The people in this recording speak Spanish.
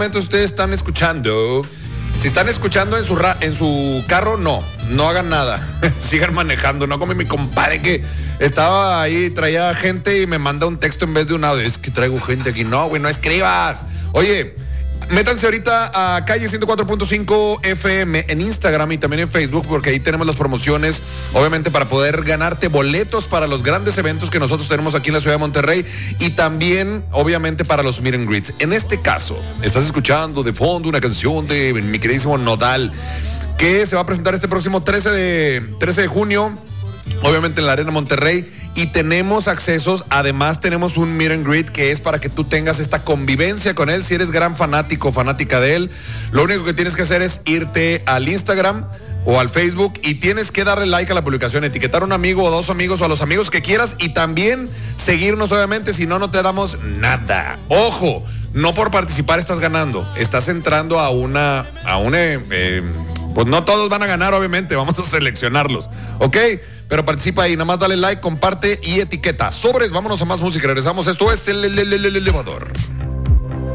Ustedes están escuchando. Si están escuchando en su carro, no hagan nada. Sigan manejando, no como mi compadre que estaba ahí, traía gente y me manda un texto en vez de un audio. Es que traigo gente aquí. No, güey, no escribas. Oye, métanse ahorita a Calle 104.5 FM en Instagram y también en Facebook, porque ahí tenemos las promociones, obviamente, para poder ganarte boletos para los grandes eventos que nosotros tenemos aquí en la ciudad de Monterrey y también, obviamente, para los meet and greets. En este caso, estás escuchando de fondo una canción de mi queridísimo Nodal, que se va a presentar este próximo 13 de junio, obviamente en la Arena Monterrey, y tenemos accesos. Además tenemos un meet and greet que es para que tú tengas esta convivencia con él. Si eres gran fanático o fanática de él, lo único que tienes que hacer es irte al Instagram o al Facebook y tienes que darle like a la publicación, etiquetar a un amigo o dos amigos o a los amigos que quieras y también seguirnos, obviamente, si no, no te damos nada. Ojo, no por participar estás ganando, estás entrando a una pues no todos van a ganar, obviamente, vamos a seleccionarlos, ¿ok? Pero participa ahí, nada más dale like, comparte y etiqueta. Sobres, vámonos a más música, regresamos. Esto es el elevador.